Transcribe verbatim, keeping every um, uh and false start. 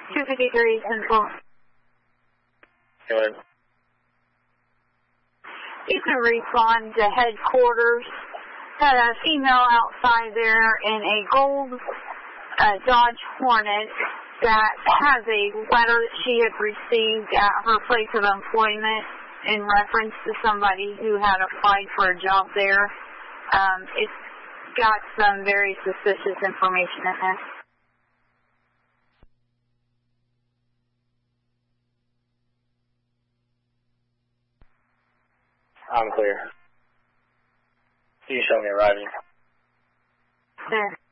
two fifty-three Central. Go ahead. You can respond to headquarters. Had a female outside there in a gold uh, Dodge Hornet that has a letter that she had received at her place of employment in reference to somebody who had applied for a job there. Um, it's got some very suspicious information in it. I'm clear. You show me arriving. There.